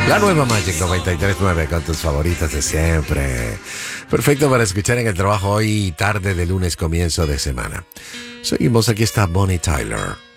La nueva Magic 93.9 con tus favoritas de siempre. Perfecto para escuchar en el trabajo hoy, tarde de lunes, comienzo de semana. Seguimos, aquí está Bonnie Tyler.